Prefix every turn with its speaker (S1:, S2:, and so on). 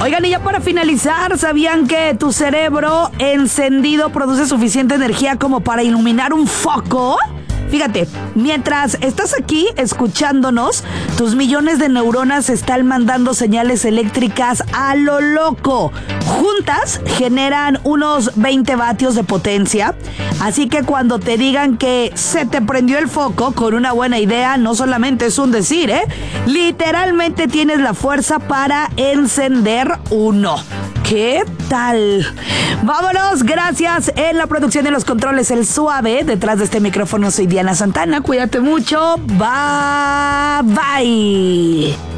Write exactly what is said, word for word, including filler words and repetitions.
S1: Oigan, y ya para finalizar, ¿sabían que tu cerebro encendido produce suficiente energía como para iluminar un foco? Fíjate, mientras estás aquí escuchándonos, tus millones de neuronas están mandando señales eléctricas a lo loco. Juntas generan unos veinte vatios de potencia. Así que cuando te digan que se te prendió el foco con una buena idea, no solamente es un decir, ¿eh? Literalmente tienes la fuerza para encender uno. ¿Qué tal? Vámonos, gracias. En la producción de los controles, el Suave. Detrás de este micrófono soy Diana Santana. Cuídate mucho. Bye, bye.